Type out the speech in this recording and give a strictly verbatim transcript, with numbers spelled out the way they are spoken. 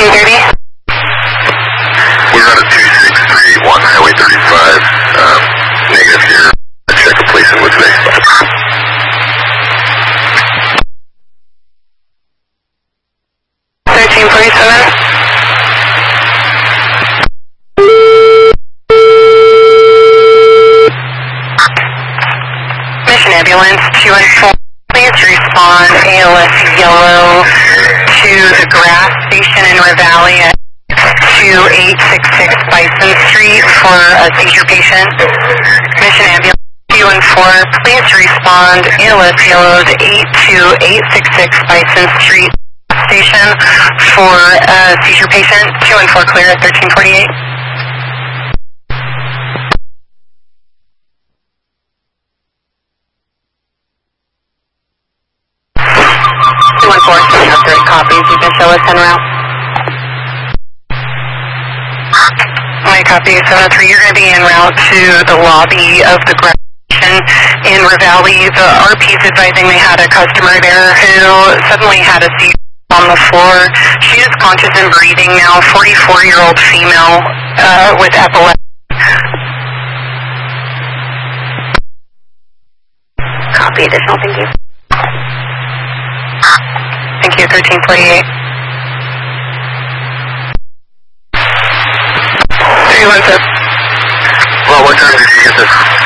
thirteen thirty. We're on a two six three one Highway thirty-five. Um, negative here. Check a place in Woodway. thirteen forty-seven. Mission Ambulance two one four. Please respond A L S yellow to the grass station in Ravalli at two eight six six Bison Street for a seizure patient. Mission Ambulance two one four. Please respond A L S yellow to eight two eight six six Bison Street station for a seizure patient. two one four clear at thirteen forty-eight. two one four, so you have three copies. You can show us en route. My copy, seven oh three, you're going to be en route to the lobby of the grass station in Ravalli. The R P's advising they had a customer there who suddenly had a seizure on the floor. She is conscious and breathing now, forty-four-year-old female uh, with epilepsy. Copy, additional, thank you. Thank you, thirteen forty-eight. three one six. Well, what time did you get this?